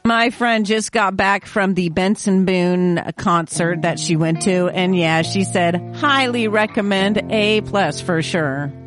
My friend just got back from the Benson Boone concert that she went to, and yeah, she said highly recommend, A+ for sure.